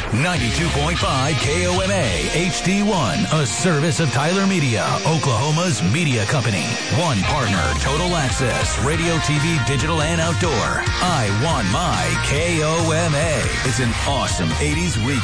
92.5 KOMA HD1, a service of Tyler Media, Oklahoma's media company. One partner, total access, radio, TV, digital, and outdoor. I want my KOMA. It's an awesome 80s weekend.